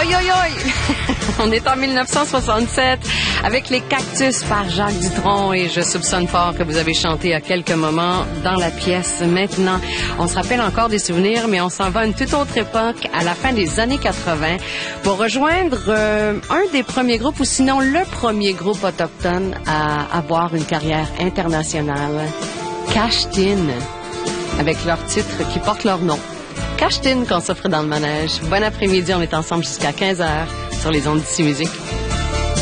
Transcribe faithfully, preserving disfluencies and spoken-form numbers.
Oi, oi, oi! On est en mille neuf cent soixante-sept avec les Cactus par Jacques Dutronc et je soupçonne fort que vous avez chanté à quelques moments dans la pièce. Maintenant, on se rappelle encore des souvenirs, mais on s'en va à une toute autre époque, à la fin des années quatre-vingt, pour rejoindre euh, un des premiers groupes, ou sinon le premier groupe autochtone à avoir une carrière internationale, Cachetin, avec leur titre qui porte leur nom. Cachetin qu'on s'offre dans le manège. Bon après-midi, on est ensemble jusqu'à quinze heures sur les ondes d'Ici Musique.